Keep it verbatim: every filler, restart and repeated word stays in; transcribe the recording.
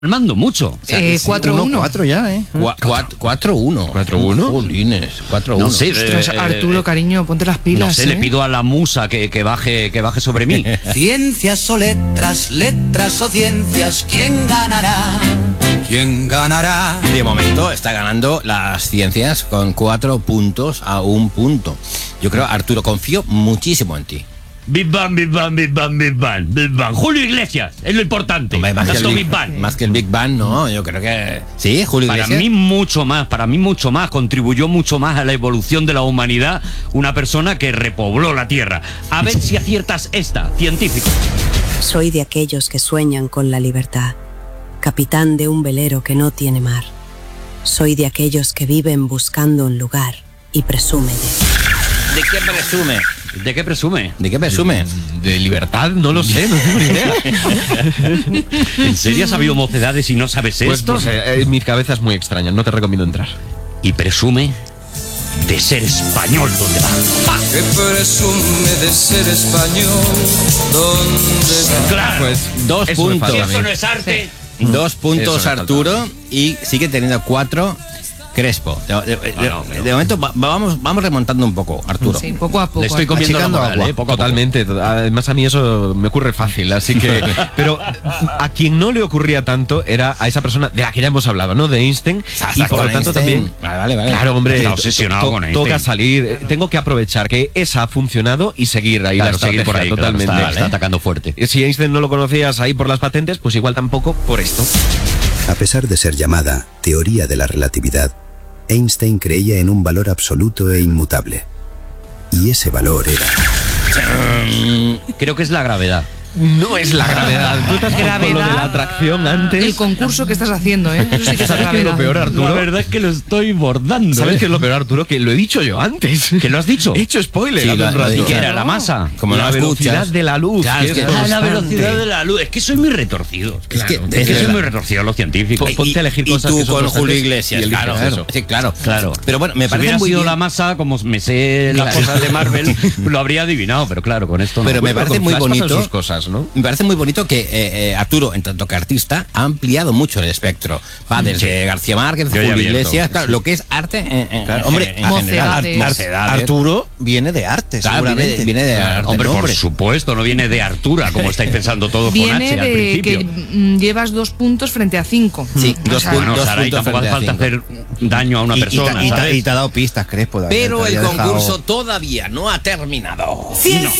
Mando mucho. O sea, eh, cuatro uno. cuatro ya, ¿eh? cuatro uno. cuatro uno. Jolines, cuatro uno. No sé, Ostras, eh, Arturo, eh, cariño, ponte las pilas. No sé, ¿eh? le pido a la musa que, que baje que baje sobre mí. Ciencias o letras, letras o ciencias, ¿quién ganará? ¿Quién ganará? De momento está ganando las ciencias con cuatro puntos a un punto. Yo creo, Arturo, confío muchísimo en ti. Big Bang, Big Bang, Big Bang, Big Bang, Big Bang. Julio Iglesias, es lo importante. Hombre, más, que el Big, Big, Bang. más que el Big Bang, no, yo creo que... Sí, Julio Para Iglesias. mí mucho más, para mí mucho más. Contribuyó mucho más a la evolución de la humanidad una persona que repobló la Tierra. A ver si aciertas esta, científico. Soy de aquellos que sueñan con la libertad, capitán de un velero que no tiene mar. Soy de aquellos que viven buscando un lugar y presume de... ¿De qué presume? ¿De qué presume? ¿De qué presume? De libertad, no lo sé, no tengo ni idea. ¿En serio has habido mocedades y no sabes Pues, esto? pues eh, mi cabeza es muy extraña, no te recomiendo entrar. Y presume de ser español, ¿dónde va? Que presume de ser español, ¿dónde va? Claro, Pues dos Eso me puntos. falta a mí. eso no es arte. Dos puntos Eso me Arturo y sigue teniendo cuatro Crespo. De, de- de- no, pero- de momento va- vamos, vamos remontando un poco, Arturo. Sí, poco a poco. Le estoy comiendo la Achicando moral, agua. ¿eh? Poco a poco. Totalmente. Además a mí eso me ocurre fácil, así que... Pero a quien no le ocurría tanto era a esa persona de la que ya hemos hablado, ¿no? De Einstein. Y por con lo tanto Einstein. también... Vale, vale, vale. Claro, hombre, Está to- obsesionado to- con Einstein. toca salir. Tengo que aprovechar que esa ha funcionado y seguir ahí Claro, la seguir por ahí, estrategia, claro, totalmente. está, está atacando fuerte. Si Einstein no lo conocías ahí por las patentes, pues igual tampoco por esto. A pesar de ser llamada teoría de la relatividad, Einstein creía en un valor absoluto e inmutable. Y ese valor era... Creo que es la gravedad. No es la gravedad. Tú te has con lo de la atracción antes. El concurso que estás haciendo, ¿eh? Eso sí que es ¿Sabes qué es lo gravedad. peor, Arturo? La verdad es que lo estoy bordando. ¿Sabes ¿eh? qué es lo peor, Arturo? Que lo he dicho yo antes. ¿Que lo has dicho? He hecho spoiler. Sí, hace lo- un lo rato. he ¿Y dicho. qué era? ¿La masa? Como la no velocidad escuchas. de la luz. Claro, que es que- es Ah, la constante. velocidad de la luz. Es que soy muy retorcido. Es que- Claro, es es que que- soy muy retorcido los científicos. Y- Ponte a elegir y cosas tú que son con constantes Julio y Iglesias, eliges claro. eso. Sí, claro. Claro. Pero bueno, me Si parece hubiera muy sido bien. la masa, como me sé las Claro. cosas de Marvel, lo habría adivinado, pero claro, con esto no. Pero me Bueno, parece con muy Flash pasan bonito. sus cosas, ¿no? Me parece muy bonito que eh, eh, Arturo, en tanto que artista, ha ampliado mucho el espectro. Va desde García Márquez, Yo ya Julio abierto. Iglesias, claro, lo que es arte en, en- Claro, en- hombre, en mocedades. general. Mocedades. Arturo viene de arte, Claro, viene, seguramente. de- viene de arte. Hombre, ¿no, por hombre? supuesto, no viene de Artura, como estáis pensando todos con Viene H al de principio. que mm, llevas dos puntos frente a cinco. Sí, O dos sea, puntos. Bueno, dos Saray, puntos tampoco hace falta frente a hacer daño a una Y- y, persona, te- y te- ¿sabes? y te ha dado pistas, Crespo. David, Pero te el había dejado- concurso todavía no ha terminado. Ciencias